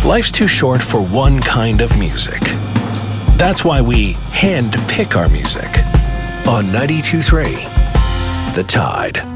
Life's too short for one kind of music. That's why we hand pick our music on 92.3 The Tide.